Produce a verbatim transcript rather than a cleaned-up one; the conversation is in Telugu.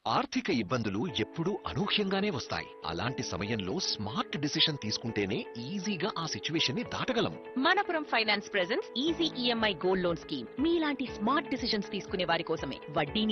ఆర్థిక ఇబ్బందులు ఎప్పుడూ అనూహ్యంగానే వస్తాయి. అలాంటి సమయంలో స్మార్ట్ డిసిషన్ తీసుకుంటేనే ఈజీగా ఆ సిచ్యువేషన్ ని దాటగలం. Manappuram finance presents easy EMI gold loan scheme మీలాంటి స్మార్ట్ డిసిషన్స్ తీసుకునే వారి కోసమే. వడ్డీ